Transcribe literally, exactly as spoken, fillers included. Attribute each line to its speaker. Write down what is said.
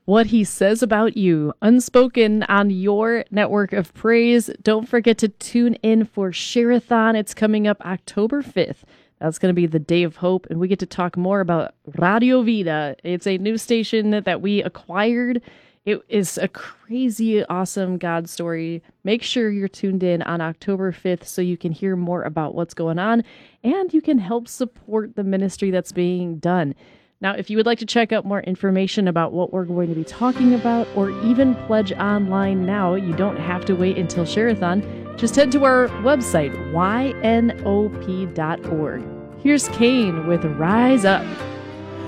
Speaker 1: what he says about you, unspoken on your network of praise. Don't forget to tune in for Share-a-thon. It's coming up October fifth. That's going to be the Day of Hope, and we get to talk more about Radio Vida. It's a new station that we acquired. It is a crazy, awesome God story. Make sure you're tuned in on October fifth so you can hear more about what's going on, and you can help support the ministry that's being done. Now, if you would like to check out more information about what we're going to be talking about, or even pledge online now, you don't have to wait until Share-a-thon. Just head to our website, y n o p dot org. Here's Kane with Rise Up.